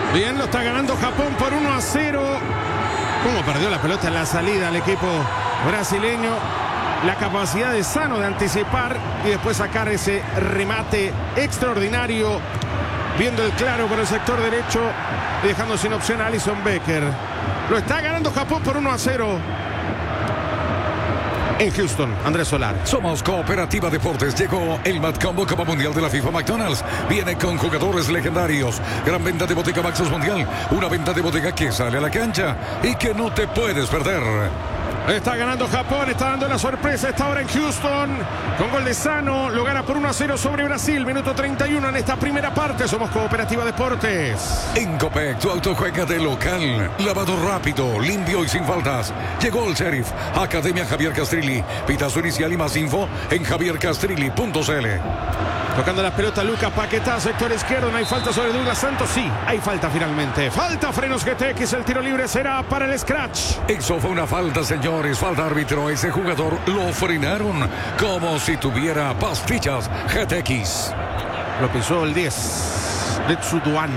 Bien, lo está ganando Japón por 1-0. Cómo perdió la pelota en la salida el equipo brasileño. La capacidad de Sano de anticipar y después sacar ese remate extraordinario. Viendo el claro por el sector derecho y dejando sin opción a Alisson Becker. Lo está ganando Japón por 1-0. En Houston, Andrés Solar. Somos Cooperativa Deportes. Llegó el Mad Combo Copa Mundial de la FIFA McDonald's. Viene con jugadores legendarios. Gran venta de bodega Maxus Mundial. Una venta de bodega que sale a la cancha y que no te puedes perder. Está ganando Japón, está dando la sorpresa esta hora en Houston. Con gol de Sano, lo gana por 1-0 sobre Brasil. Minuto 31 en esta primera parte. Somos Cooperativa Deportes. En Copec, tu auto juega de local. Lavado rápido, limpio y sin faltas. Llegó el Sheriff. Academia Javier Castrilli. Pita su inicial y más info en javiercastrilli.cl. Tocando la pelota Lucas Paquetá, sector izquierdo. No hay falta sobre Douglas Santos. Sí, hay falta finalmente. Falta Frenos GTX. El tiro libre será para el scratch. Eso fue una falta, señores. Falta árbitro. Ese jugador lo frenaron como si tuviera pastillas GTX. Lo pisó el 10 de Tsuduan.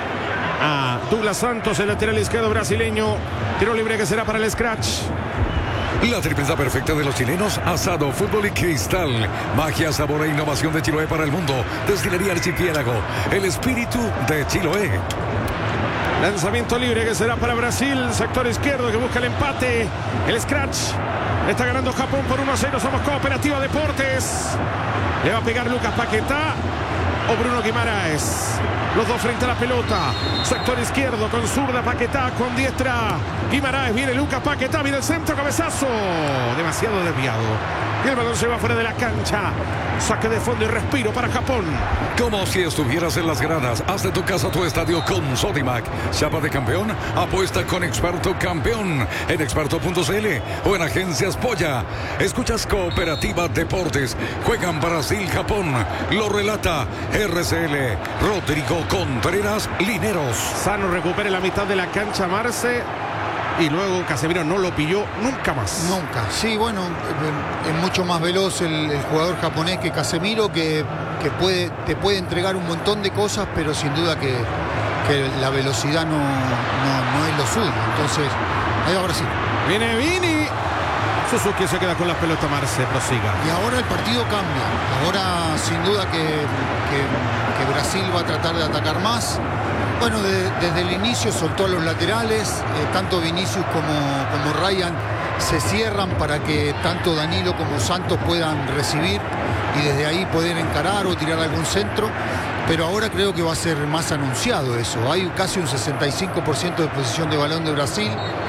A Douglas Santos, el lateral izquierdo brasileño. Tiro libre que será para el scratch. La tripleta perfecta de los chilenos, asado, fútbol y cristal. Magia, sabor e innovación de Chiloé para el mundo. Destilería Archipiélago, el espíritu de Chiloé. Lanzamiento libre que será para Brasil. Sector izquierdo que busca el empate. El scratch. Está ganando Japón por 1-0. Somos Cooperativa Deportes. Le va a pegar Lucas Paquetá o Bruno Guimaraes. Los dos frente a la pelota. Sector izquierdo con zurda Paquetá, con diestra Guimaraes. Viene Lucas Paquetá, viene el centro, cabezazo. Demasiado desviado. Y el balón se va fuera de la cancha. Saque de fondo y respiro para Japón. Como si estuvieras en las gradas. Haz de tu casa tu estadio con Sodimac. Chapa de campeón, apuesta con Experto Campeón. En experto.cl o en Agencias Polla. Escuchas Cooperativa Deportes. Juegan Brasil-Japón. Lo relata RCL Rodrigo Contreras Lineros. Sano recupera la mitad de la cancha Marce. Y luego Casemiro no lo pilló nunca más. Nunca. Sí, bueno, es mucho más veloz el jugador japonés que Casemiro, que te puede entregar un montón de cosas, pero sin duda que la velocidad no es lo suyo. Entonces, ahí va Brasil. Viene Vini. Suzuki se queda con la pelota, Marce, prosiga. Y ahora el partido cambia. Ahora, sin duda que Brasil va a tratar de atacar más. Bueno, desde el inicio soltó a los laterales, tanto Vinicius como Ryan se cierran para que tanto Danilo como Santos puedan recibir y desde ahí poder encarar o tirar algún centro. Pero ahora creo que va a ser más anunciado eso. Hay casi un 65% de posesión de balón de Brasil.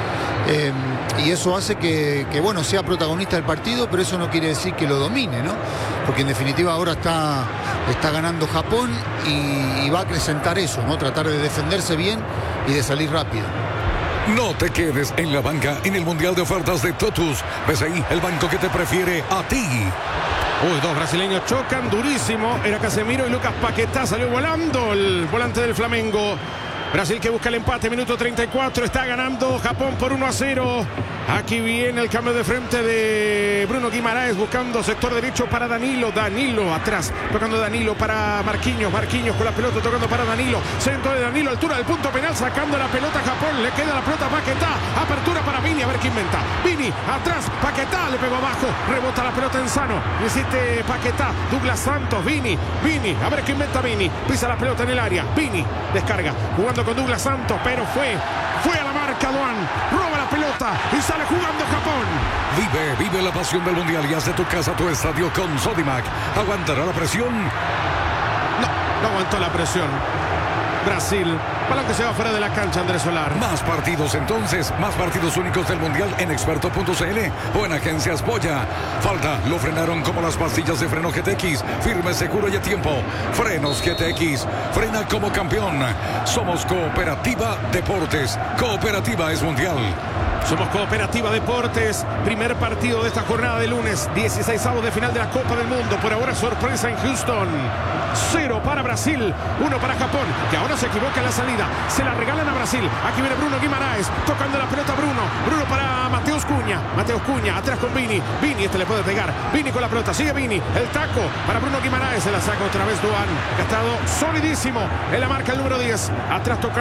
Y eso hace que bueno, sea protagonista del partido, pero eso no quiere decir que lo domine, ¿no? Porque en definitiva ahora está ganando Japón y va a acrecentar eso, ¿no? Tratar de defenderse bien y de salir rápido. No te quedes en la banca en el Mundial de Ofertas de Totus. Ves ahí el banco que te prefiere a ti. Uy, dos brasileños chocan durísimo. Era Casemiro y Lucas Paquetá. Salió volando el volante del Flamengo. Brasil que busca el empate, minuto 34, está ganando Japón por 1-0. Aquí viene el cambio de frente de Bruno Guimaraes buscando sector derecho para Danilo. Danilo atrás, tocando Danilo para Marquinhos. Marquinhos con la pelota tocando para Danilo. Centro de Danilo, altura del punto penal, sacando la pelota a Japón. Le queda la pelota a Paquetá. Apertura para Vini, a ver qué inventa. Vini atrás, Paquetá le pegó abajo. Rebota la pelota en Sano. Necesite Paquetá, Douglas Santos, Vini, a ver qué inventa Vini. Pisa la pelota en el área. Vini descarga, jugando con Douglas Santos, pero fue a la marca Duan, roba la pelota y sale jugando Japón. Vive la pasión del Mundial y haz de tu casa tu estadio con Sodimac. ¿Aguantará la presión? No aguantó la presión. Brasil, balón que se va fuera de la cancha, Andrés Solar. Más partidos entonces, más partidos únicos del Mundial en experto.cl o en Agencias Polla. Falta, lo frenaron como las pastillas de freno GTX. Firme, seguro y a tiempo. Frenos GTX, frena como campeón. Somos Cooperativa Deportes. Cooperativa es mundial. Somos Cooperativa Deportes. Primer partido de esta jornada de lunes, 16avos de final de la Copa del Mundo. Por ahora sorpresa en Houston. 0 para Brasil, 1 para Japón, que ahora se equivoca en la salida. Se la regalan a Brasil. Aquí viene Bruno Guimaraes, tocando la pelota Bruno para Mateus Cunha, atrás con Vini. Vini, este le puede pegar. Vini con la pelota, sigue Vini. El taco para Bruno Guimaraes. Se la saca otra vez Duan, que ha estado solidísimo en la marca el número 10. Atrás tocando